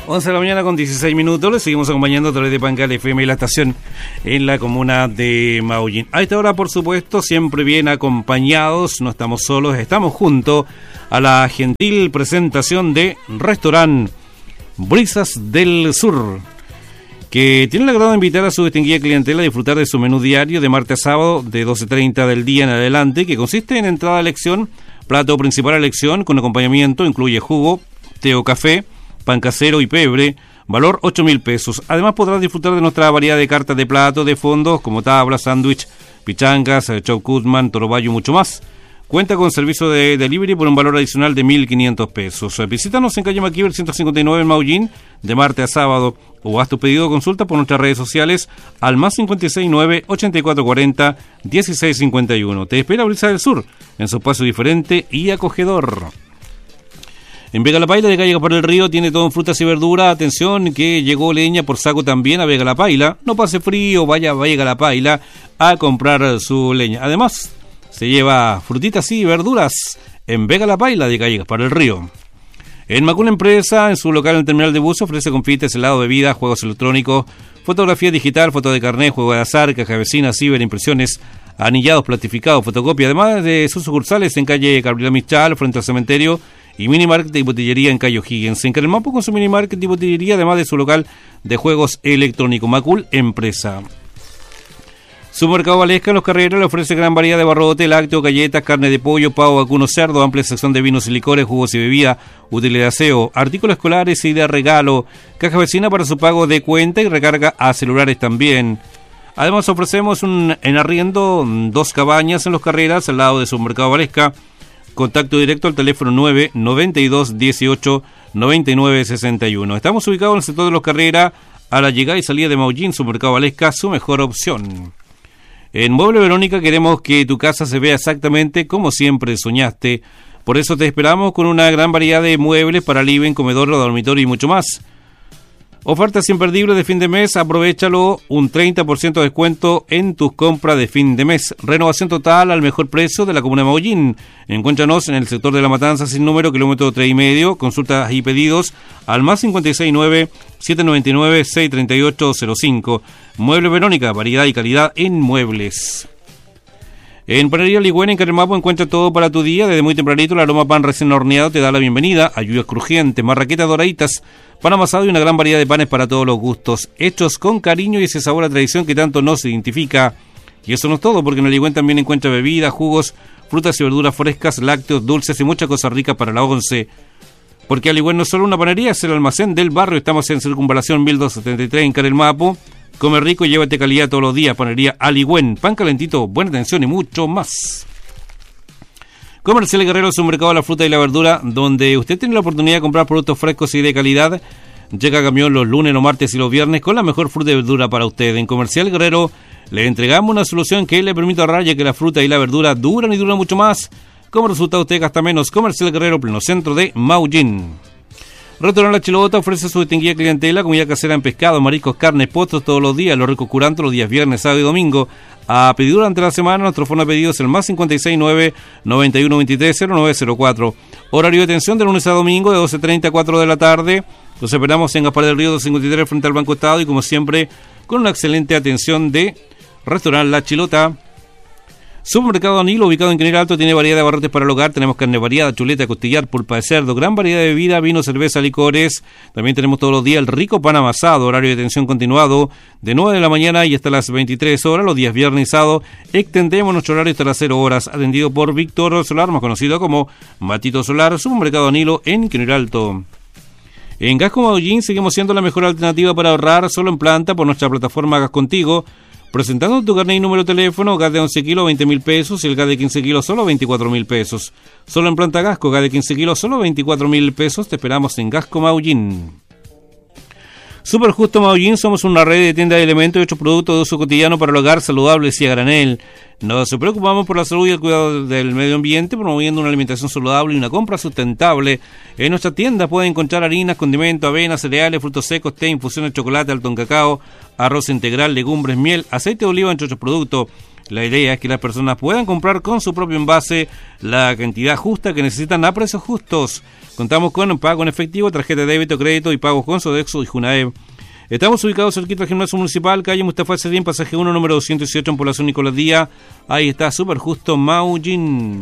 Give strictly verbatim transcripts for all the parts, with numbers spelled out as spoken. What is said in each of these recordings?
once de la mañana con dieciséis minutos, le seguimos acompañando a través de Pancal F M y la estación en la comuna de Maullín. A esta hora, por supuesto, siempre bien acompañados, no estamos solos, estamos junto a la gentil presentación de Restaurant Brisas del Sur, que tiene el agrado de invitar a su distinguida clientela a disfrutar de su menú diario de martes a sábado de doce treinta del día en adelante, que consiste en entrada a elección, plato principal a elección, con acompañamiento, incluye jugo, té o café, pan casero y pebre, valor ocho mil pesos. Además podrás disfrutar de nuestra variedad de cartas de plato, de fondos, como tablas, sándwich, pichangas, chop kutman, torobayo y mucho más. Cuenta con servicio de delivery por un valor adicional de mil quinientos pesos. Visítanos en calle Maquiver ciento cincuenta y nueve en Maullín, de martes a sábado, o haz tu pedido o consulta por nuestras redes sociales al más cincuenta y seis nueve, ochenta y cuatro cuarenta, dieciséis cincuenta y uno. Te espera Brisa del Sur, en su espacio diferente y acogedor. En Vega La Paila de calle por el Río tiene todo en frutas y verduras. Atención que llegó leña por saco también a Vega La Paila. No pase frío, vaya a Vega La Paila a comprar su leña. Además, se lleva frutitas y verduras en Vega La Paila de calle por el Río. En Macul Empresa, en su local en el terminal de bus, ofrece confites, helado, bebida, juegos electrónicos, fotografía digital, foto de carnet, juego de azar, caja vecina, ciberimpresiones, anillados, platificados, fotocopia. Además de sus sucursales en calle Gabriela Michal, frente al cementerio, y minimarket y botillería en calle O'Higgins. En Carelmapo con su minimarket y botillería, además de su local de juegos electrónicos. Macul Empresa. Supermercado Valesca en Los Carreros le ofrece gran variedad de barrote, lácteos, galletas, carne de pollo, pavo, vacuno, cerdo, amplia sección de vinos y licores, jugos y bebidas, útiles de aseo, artículos escolares y de regalo, caja vecina para su pago de cuenta y recarga a celulares también. Además ofrecemos un, en arriendo dos cabañas en Los Carreras al lado de Supermercado Valesca. Contacto directo al teléfono nueve noventa y dos dieciocho noventa y nueve sesenta y uno. Estamos ubicados en el sector de Los Carreras, a la llegada y salida de Maullín. Supermercado Valesca, su mejor opción. En Mueble Verónica queremos que tu casa se vea exactamente como siempre soñaste. Por eso te esperamos con una gran variedad de muebles para living, comedor, dormitorio y mucho más. Ofertas imperdibles de fin de mes, aprovéchalo, un treinta por ciento de descuento en tus compras de fin de mes. Renovación total al mejor precio de la comuna de Maullín. Encuéntranos en el sector de La Matanza sin número, kilómetro tres y medio. Consultas y pedidos al más cincuenta y seis nueve, siete noventa y nueve, seis treinta y ocho cero cinco. Mueble Verónica, variedad y calidad en muebles. En Panadería Ligüen, en Carelmapo, encuentra todo para tu día. Desde muy tempranito, el aroma pan recién horneado te da la bienvenida. Ayuyas crujientes, marraquetas doraditas, pan amasado y una gran variedad de panes para todos los gustos. Hechos con cariño y ese sabor a tradición que tanto nos identifica. Y eso no es todo, porque en el Ligüen también encuentra bebidas, jugos, frutas y verduras frescas, lácteos, dulces y muchas cosas ricas para la once. Porque Ligüen no es solo una panadería, es el almacén del barrio. Estamos en Circunvalación mil doscientos setenta y tres en Carelmapo. Come rico y llévate calidad todos los días. Panadería Aligüen, pan calentito, buena atención y mucho más. Comercial Guerrero es un mercado de la fruta y la verdura donde usted tiene la oportunidad de comprar productos frescos y de calidad. Llega camión los lunes, los martes y los viernes con la mejor fruta y verdura para usted. En Comercial Guerrero le entregamos una solución que le permite ahorrar, ya que la fruta y la verdura duran y duran mucho más. Como resultado usted gasta menos. Comercial Guerrero, pleno centro de Maullín. Restaurant La Chilota ofrece su distinguida clientela, comida casera en pescado, mariscos, carnes, postres todos los días, los ricos curantos los días viernes, sábado y domingo. A pedir durante la semana, nuestro fono de pedidos es el más cincuenta y seis nueve, noventa y uno veintitrés, cero nueve cero cuatro. Horario de atención de lunes a domingo de doce treinta a cuatro de la tarde. Los esperamos en Gaspar del Río doscientos cincuenta y tres frente al Banco Estado y como siempre con una excelente atención de Restaurant La Chilota. Supermercado Danilo, ubicado en Quinero Alto, tiene variedad de abarrotes para el hogar. Tenemos carne variada, chuleta, costillar, pulpa de cerdo, gran variedad de bebida, vino, cerveza, licores. También tenemos todos los días el rico pan amasado, horario de atención continuado de nueve de la mañana y hasta las veintitrés horas, los días viernes y sábado. Extendemos nuestro horario hasta las cero horas, atendido por Víctor Solar, más conocido como Matito Solar. Supermercado Danilo en Quinero Alto. En Gasco Maullín seguimos siendo la mejor alternativa para ahorrar solo en planta por nuestra plataforma Gas Contigo. Presentando tu carnet y número de teléfono, gas de once kilos, veinte mil pesos, y el gas de quince kilos, solo veinticuatro mil pesos. Solo en planta Gasco, gas de quince kilos, solo veinticuatro mil pesos. Te esperamos en Gasco Maullín. Super Justo Maullín, somos una red de tiendas de elementos y otros productos de uso cotidiano para el hogar, saludables y a granel. Nos preocupamos por la salud y el cuidado del medio ambiente, promoviendo una alimentación saludable y una compra sustentable. En nuestra tienda pueden encontrar harinas, condimentos, avena, cereales, frutos secos, té, infusiones, chocolate, alto en cacao, arroz integral, legumbres, miel, aceite de oliva, entre otros productos. La idea es que las personas puedan comprar con su propio envase la cantidad justa que necesitan a precios justos. Contamos con pago en efectivo, tarjeta de débito, crédito y pagos con Sodexo y Junaev. Estamos ubicados cerquita del Gimnasio Municipal, calle Mustafa Sedín, pasaje uno, número doscientos dieciocho, en población Nicolás Díaz. Ahí está, Super Justo Maullín.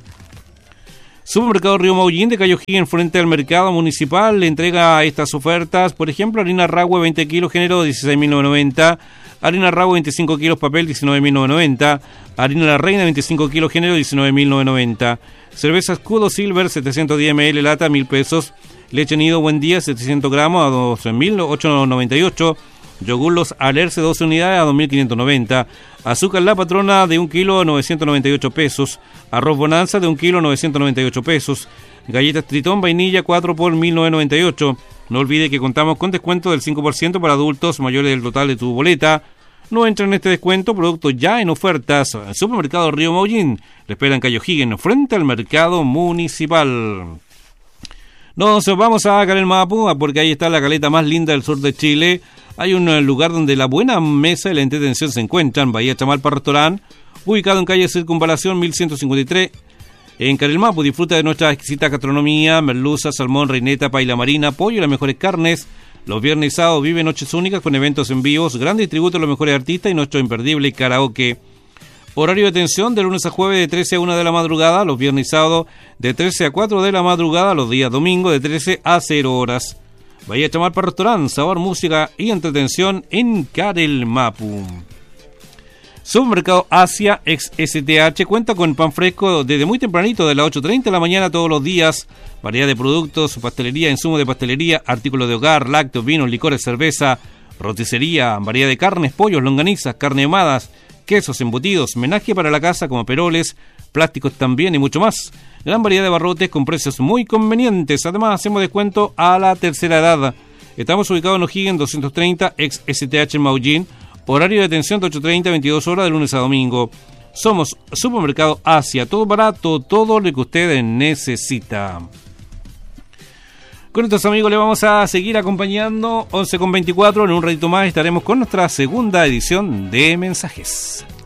Supermercado Río Maullín de Cayo O'Higgins, frente al mercado municipal, le entrega estas ofertas. Por ejemplo, harina Rahue veinte kilos, género dieciséis mil novecientos noventa. Harina Rahue veinticinco kilos, papel diecinueve mil novecientos noventa. Harina La Reina veinticinco kilos, género diecinueve mil novecientos noventa. Cerveza Escudo Silver setecientos diez mililitros, lata mil pesos. Leche Nido Buen Día setecientos gramos a doce mil ochocientos noventa y ocho. Yogur Los Alerce doce unidades a dos mil quinientos noventa. Azúcar La Patrona de un kilo a novecientos noventa y ocho pesos. Arroz Bonanza de un kilo a novecientos noventa y ocho pesos. Galletas Tritón Vainilla cuatro por mil novecientos noventa y ocho. No olvide que contamos con descuento del cinco por ciento para adultos mayores del total de tu boleta. No entra en este descuento, productos ya en ofertas. Supermercado Río Maullín le esperan Cayo O'Higgins, frente al mercado municipal. Nos vamos a Calelmapu, porque ahí está la caleta más linda del sur de Chile. Hay un lugar donde la buena mesa y la entretención se encuentran. Bahía Chamalpa Restaurant, ubicado en calle Circunvalación mil ciento cincuenta y tres. En Calelmapu disfruta de nuestra exquisita gastronomía, merluza, salmón, reineta, paila marina, pollo y las mejores carnes. Los viernes y sábados vive noches únicas con eventos en vivos, grandes tributos a los mejores artistas y nuestro imperdible karaoke. Horario de atención de lunes a jueves de trece a una de la madrugada, los viernes y sábados de trece a cuatro de la madrugada, los días domingo de trece a cero horas. Bahía Chamalpa Restaurant, sabor, música y entretención en Calelmapu. Supermercado Asia ex S T H cuenta con pan fresco desde muy tempranito, de las ocho treinta de la mañana todos los días. Variedad de productos, pastelería, insumos de pastelería, artículos de hogar, lácteos, vinos, licores, cerveza, roticería, variedad de carnes, pollos, longanizas, carne ahumadas, quesos, embutidos, menaje para la casa como peroles, plásticos también y mucho más. Gran variedad de barrotes con precios muy convenientes. Además hacemos descuento a la tercera edad. Estamos ubicados en O'Higgins doscientos treinta, ex S T H en Maullín. Horario de atención de ocho treinta a veintidós horas de lunes a domingo. Somos Supermercado Asia, todo barato, todo lo que usted necesita. Con estos amigos le vamos a seguir acompañando. Once con veinticuatro, en un ratito más estaremos con nuestra segunda edición de Mensajes.